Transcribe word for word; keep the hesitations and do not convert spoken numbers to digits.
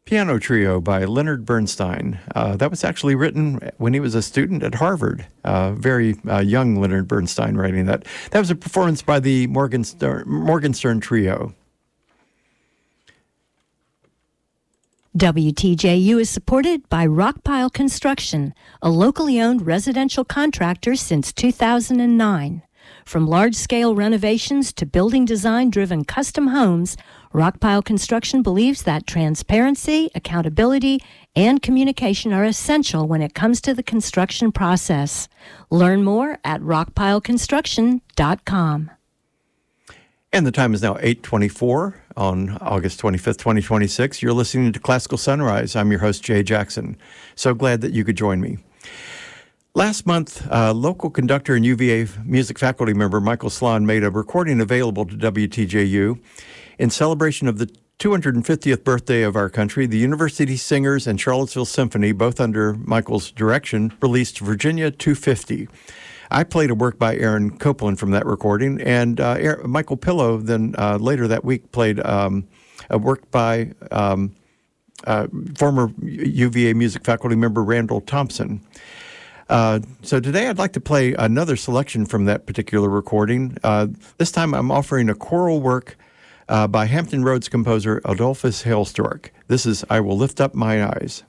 Piano Trio by Leonard Bernstein. Uh, that was actually written when he was a student at Harvard. Uh, very uh, young Leonard Bernstein writing that. That was a performance by the Morgenstern, Morgenstern Trio. W T J U is supported by Rockpile Construction, a locally owned residential contractor since two thousand nine. From large-scale renovations to building design-driven custom homes, Rockpile Construction believes that transparency, accountability, and communication are essential when it comes to the construction process. Learn more at rockpile construction dot com. And the time is now eight twenty-four on August twenty-fifth, twenty twenty-six. You're listening to Classical Sunrise. I'm your host, Jay Jackson. So glad that you could join me. Last month, uh, local conductor and U V A music faculty member Michael Slon made a recording available to W T J U in celebration of the two hundred fiftieth birthday of our country. The University Singers and Charlottesville Symphony, both under Michael's direction, released Virginia two fifty. I played a work by Aaron Copeland from that recording, and uh, Aaron, Michael Pillow then uh, later that week played um, a work by um, uh, former U V A music faculty member Randall Thompson. Uh, so today I'd like to play another selection from that particular recording. Uh, this time I'm offering a choral work uh, by Hampton Roads composer Adolphus Hailstork. This is I Will Lift Up My Eyes.